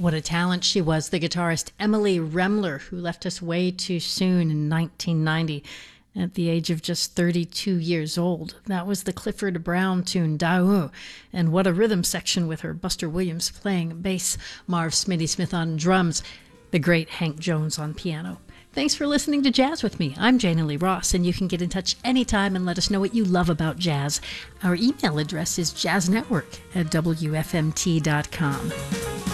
What a talent she was, the guitarist Emily Remler, who left us way too soon in 1990 at the age of just 32 years old. That was the Clifford Brown tune, Daou. And what a rhythm section with her. Buster Williams playing bass, Marv Smitty Smith on drums, the great Hank Jones on piano. Thanks for listening to Jazz with me. I'm Jana Lee Ross, and you can get in touch anytime and let us know what you love about jazz. Our email address is jazznetwork@wfmt.com.